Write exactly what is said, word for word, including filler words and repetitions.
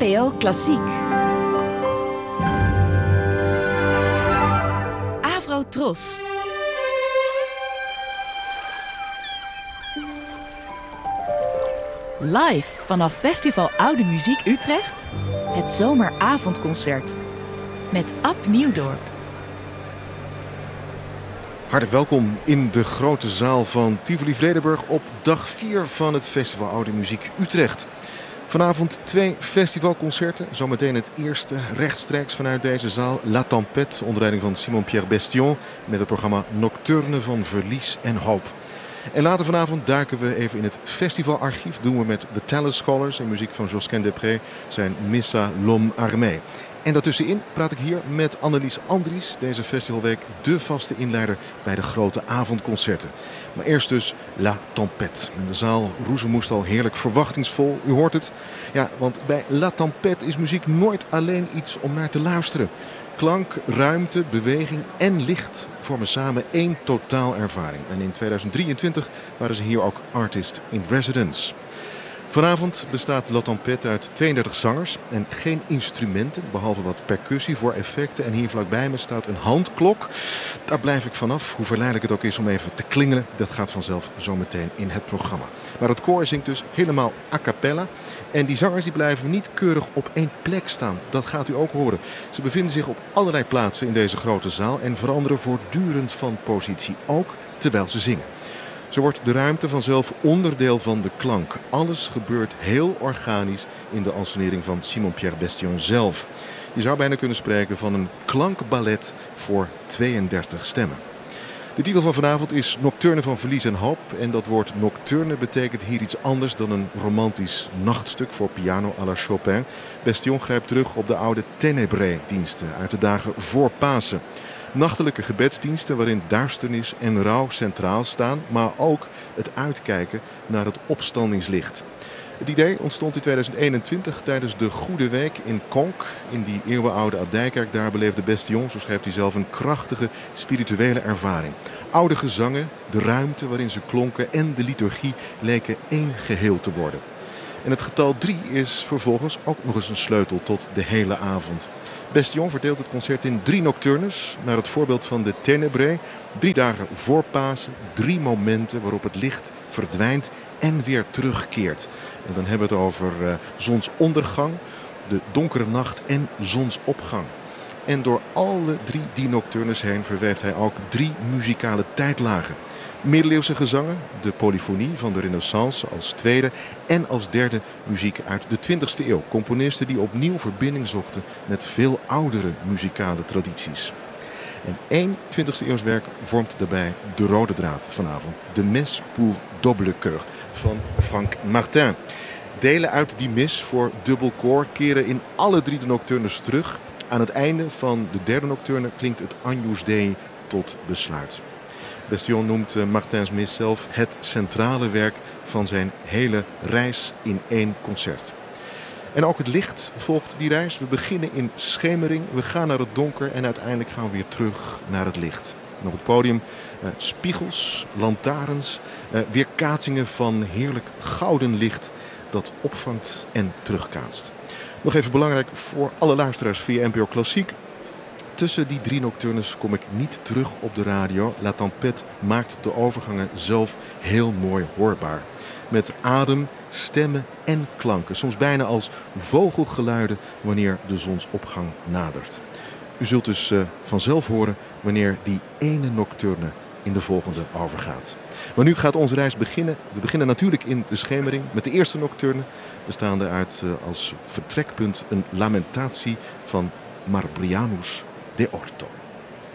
P O Klassiek. Avro Tros. Live vanaf Festival Oude Muziek Utrecht. Het zomeravondconcert. Met Ab Nieuwdorp. Hartelijk welkom in de grote zaal van Tivoli Vredenburg op dag vier van het Festival Oude Muziek Utrecht. Vanavond twee festivalconcerten. Zometeen het eerste rechtstreeks vanuit deze zaal. La Tempête onder leiding van Simon-Pierre Bestion met het programma Nocturne van Verlies en Hoop. En later vanavond duiken we even in het festivalarchief. Doen we met de Tallis Scholars en muziek van Josquin Desprez zijn Missa l'Homme Armé. En daartussenin praat ik hier met Annelies Andries, deze festivalweek de vaste inleider bij de grote avondconcerten. Maar eerst dus La Tempête. De zaal roezemoest al heerlijk verwachtingsvol. U hoort het. Ja, want bij La Tempête is muziek nooit alleen iets om naar te luisteren. Klank, ruimte, beweging en licht vormen samen één totaalervaring. En in tweeduizend drieëntwintig waren ze hier ook artist in residence. Vanavond bestaat La Tempête uit tweeëndertig zangers en geen instrumenten, behalve wat percussie voor effecten. En hier vlakbij me staat een handklok. Daar blijf ik vanaf, hoe verleidelijk het ook is om even te klingelen. Dat gaat vanzelf zometeen in het programma. Maar het koor zingt dus helemaal a cappella. En die zangers die blijven niet keurig op één plek staan. Dat gaat u ook horen. Ze bevinden zich op allerlei plaatsen in deze grote zaal en veranderen voortdurend van positie, ook terwijl ze zingen. Zo wordt de ruimte vanzelf onderdeel van de klank. Alles gebeurt heel organisch in de ansenering van Simon-Pierre Bestion zelf. Je zou bijna kunnen spreken van een klankballet voor tweeëndertig stemmen. De titel van vanavond is Nocturne van Verlies en Hoop. En dat woord nocturne betekent hier iets anders dan een romantisch nachtstuk voor piano à la Chopin. Bestion grijpt terug op de oude Ténébré-diensten uit de dagen voor Pasen. Nachtelijke gebedsdiensten waarin duisternis en rouw centraal staan, maar ook het uitkijken naar het opstandingslicht. Het idee ontstond in tweeduizend eenentwintig tijdens de Goede Week in Conques. In die eeuwenoude abdijkerk daar beleefde Bestion, zo schrijft hij zelf, een krachtige spirituele ervaring. Oude gezangen, de ruimte waarin ze klonken en de liturgie leken één geheel te worden. En het getal drie is vervolgens ook nog eens een sleutel tot de hele avond. Bestion verdeelt het concert in drie nocturnes, naar het voorbeeld van de Ténébré. Drie dagen voor Pasen, drie momenten waarop het licht verdwijnt en weer terugkeert. En dan hebben we het over uh, zonsondergang, de donkere nacht en zonsopgang. En door alle drie die nocturnes heen verweeft hij ook drie muzikale tijdlagen. Middeleeuwse gezangen, de polyfonie van de Renaissance als tweede en als derde muziek uit de twintigste eeuw. Componisten die opnieuw verbinding zochten met veel oudere muzikale tradities. En één twintigste eeuws werk vormt daarbij de rode draad vanavond. De Messe pour double chœur van Frank Martin. Delen uit die mis voor dubbel koor keren in alle drie de nocturnes terug. Aan het einde van de derde nocturne klinkt het Agnus Dei tot besluit. Bestion noemt Martins mis zelf het centrale werk van zijn hele reis in één concert. En ook het licht volgt die reis. We beginnen in schemering, we gaan naar het donker en uiteindelijk gaan we weer terug naar het licht. En op het podium uh, spiegels, lantaarns, uh, weerkaatsingen van heerlijk gouden licht dat opvangt en terugkaatst. Nog even belangrijk voor alle luisteraars via N P O Klassiek. Tussen die drie nocturnes kom ik niet terug op de radio. La Tempête maakt de overgangen zelf heel mooi hoorbaar. Met adem, stemmen en klanken. Soms bijna als vogelgeluiden wanneer de zonsopgang nadert. U zult dus uh, vanzelf horen wanneer die ene nocturne in de volgende overgaat. Maar nu gaat onze reis beginnen. We beginnen natuurlijk in de schemering met de eerste nocturne. Bestaande uit uh, als vertrekpunt een lamentatie van Marbrianus de Orto.